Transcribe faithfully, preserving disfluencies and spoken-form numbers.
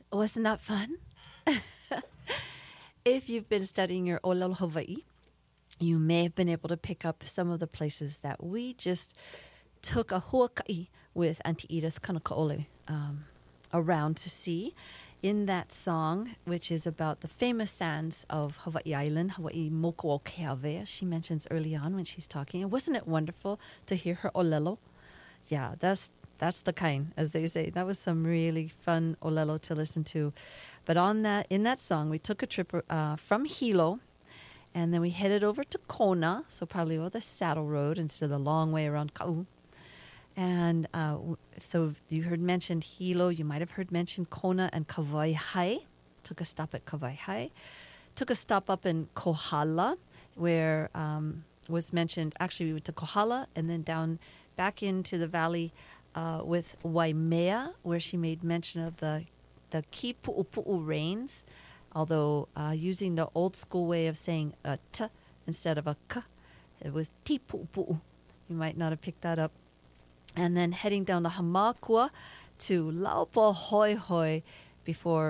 Wasn't that fun? If you've been studying your Olelo Hawaii, you may have been able to pick up some of the places that we just took a huakai with Auntie Edith Kanakaole um, around to see in that song, which is about the famous sands of Hawaii Island, Hawaii Mokuokeawea, she mentions early on when she's talking. And wasn't it wonderful to hear her olelo? Yeah, that's that's the kind, as they say. That was some really fun olelo to listen to. But on that, in that song, we took a trip uh, from Hilo, and then we headed over to Kona, so probably over the saddle road instead of the long way around Kau. And uh, so you heard mentioned Hilo. You might have heard mentioned Kona and Kawaihai. Took a stop at Kawaihai. Took a stop up in Kohala, where um, was mentioned. Actually, we went to Kohala and then down back into the valley uh, with Waimea, where she made mention of the the ki pu'upu'u rains. Although uh, using the old school way of saying a t instead of a k, it was ti pu'upu'u. You might not have picked that up. And then heading down to Hamakua to Laupa Hoi Hoi before